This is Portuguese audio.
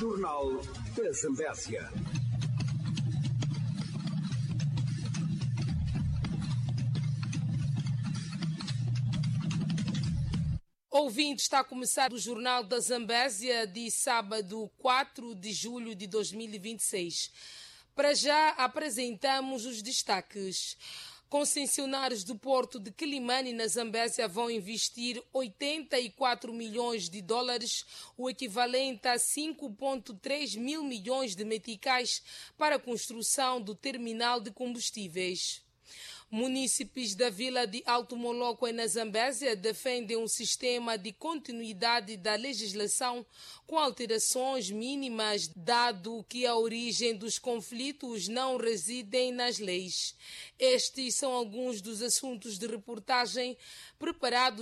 Jornal da Zambésia. Ouvinte, está a começar o Jornal da Zambésia de sábado 4 de julho de 2026. Para já apresentamos os destaques. Concessionários do porto de Quilimane, na Zambésia, vão investir 84 milhões de dólares, o equivalente a 5,3 mil milhões de meticais, para a construção do terminal de combustíveis. Munícipes da vila de Alto Moloco, na Zambésia, defendem um sistema de continuidade da legislação com alterações mínimas, dado que a origem dos conflitos não residem nas leis. Estes são alguns dos assuntos de reportagem preparados